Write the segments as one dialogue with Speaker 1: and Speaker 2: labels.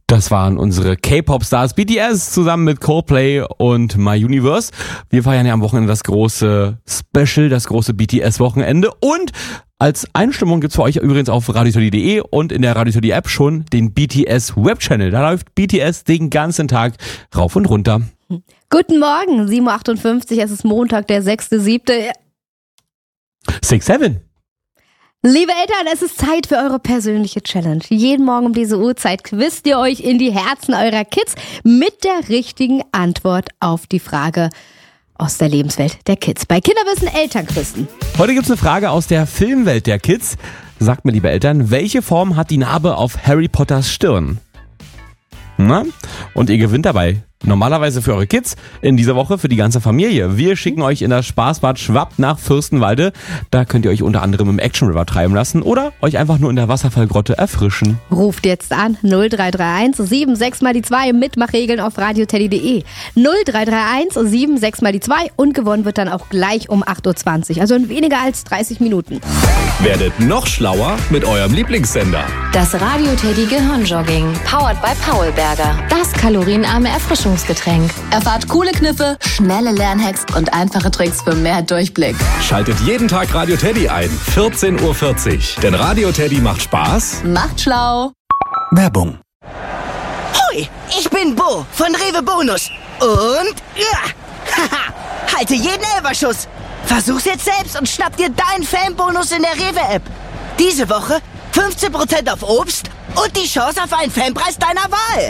Speaker 1: Das waren unsere K-Pop-Stars BTS zusammen mit Coldplay und My Universe. Wir feiern ja am Wochenende das große Special, das große BTS-Wochenende. Und als Einstimmung gibt's für euch übrigens auf radiotoddy.de und in der radiotoddy-App schon den BTS-Web-Channel. Da läuft BTS den ganzen Tag rauf und runter.
Speaker 2: Guten Morgen, 7.58 Uhr, es ist Montag, der 6.7.
Speaker 1: 6-7.
Speaker 2: Liebe Eltern, es ist Zeit für eure persönliche Challenge. Jeden Morgen um diese Uhrzeit quizt ihr euch in die Herzen eurer Kids mit der richtigen Antwort auf die Frage aus der Lebenswelt der Kids. Bei Kinderwissen Elternquizzen.
Speaker 1: Heute gibt's eine Frage aus der Filmwelt der Kids. Sagt mir, liebe Eltern, welche Form hat die Narbe auf Harry Potters Stirn? Na? Und ihr gewinnt dabei normalerweise für eure Kids, in dieser Woche für die ganze Familie. Wir schicken euch in das Spaßbad Schwapp nach Fürstenwalde. Da könnt ihr euch unter anderem im Action River treiben lassen oder euch einfach nur in der Wasserfallgrotte erfrischen.
Speaker 2: Ruft jetzt an 0331 76 mal die 2 Mitmachregeln auf radioteddy.de. 0331 76 mal die 2 und gewonnen wird dann auch gleich um 8.20 Uhr, also in weniger als 30 Minuten.
Speaker 3: Werdet noch schlauer mit eurem Lieblingssender.
Speaker 4: Das Radio Teddy Gehirnjogging, powered by Paulberger. Das kalorienarme Erfrischungsgetränk. Erfahrt coole Kniffe, schnelle Lernhacks und einfache Tricks für mehr Durchblick.
Speaker 3: Schaltet jeden Tag Radio Teddy ein, 14.40 Uhr. Denn Radio Teddy macht Spaß.
Speaker 4: Macht schlau.
Speaker 3: Werbung.
Speaker 5: Hui, ich bin Bo von Rewe Bonus. Und haha, halte jeden Elferschuss. Versuch's jetzt selbst und schnapp dir deinen Fanbonus in der Rewe-App. Diese Woche 15% auf Obst und die Chance auf einen Fanpreis deiner Wahl.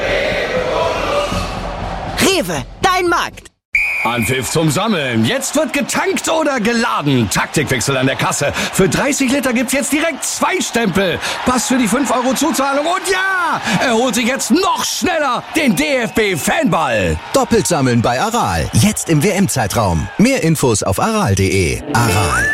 Speaker 5: Rewe, dein Markt.
Speaker 3: Anpfiff zum Sammeln. Jetzt wird getankt oder geladen. Taktikwechsel an der Kasse. Für 30 Liter gibt's jetzt direkt 2 Stempel. Pass für die 5 € Zuzahlung. Und ja, er holt sich jetzt noch schneller den DFB-Fanball.
Speaker 6: Doppelt sammeln bei Aral. Jetzt im WM-Zeitraum. Mehr Infos auf aral.de. Aral,